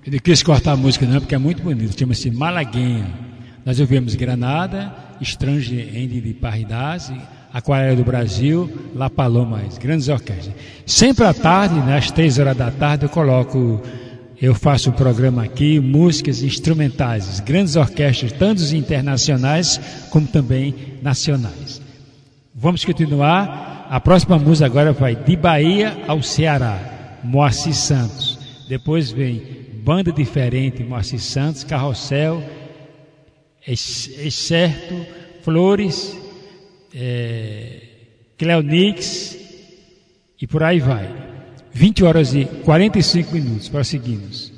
Eu não quis cortar a música não, porque é muito bonito. Chama-se Malaguinha. Nós ouvimos Granada, Estrangeiro de Parridade, Aquarela do Brasil, La Paloma, grandes orquestras. Sempre à tarde, né, às 3 horas da tarde, eu faço um programa aqui, músicas instrumentais, grandes orquestras, tanto internacionais como também nacionais. Vamos continuar. A próxima música agora vai de Bahia ao Ceará, Moacir Santos. Depois vem Banda Diferente, Moacir Santos, Carrossel, Excerto, Flores, Cleonix e por aí vai. 20 horas e 45 minutos. Prosseguimos.